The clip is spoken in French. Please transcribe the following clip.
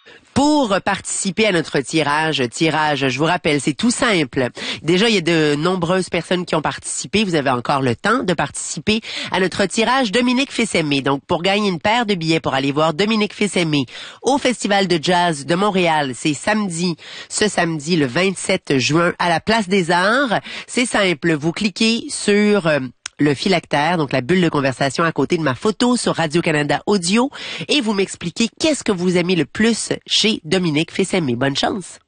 Pour participer à notre tirage, je vous rappelle, c'est tout simple. Déjà, il y a de nombreuses personnes qui ont participé. Vous avez encore le temps de participer à notre tirage Dominique Fils-Aimé. Donc, pour gagner une paire de billets pour aller voir Dominique Fils-Aimé au Festival de Jazz de Montréal, c'est ce samedi, le 27 juin, à la Place des Arts. C'est simple, vous cliquez sur le phylactère, donc la bulle de conversation à côté de ma photo sur Radio-Canada Audio, et vous m'expliquez qu'est-ce que vous aimez le plus chez Dominique Fils-Aimé. Bonne chance!